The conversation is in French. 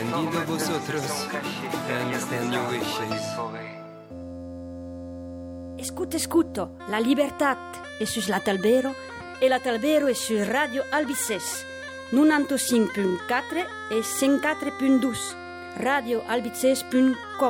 Bienvenido vosotros en este New Wishes. Escuto, la libertà è sus la Talbero e la Talbero è su Radio Albices 95.4 e 104.2 radioalbices.com.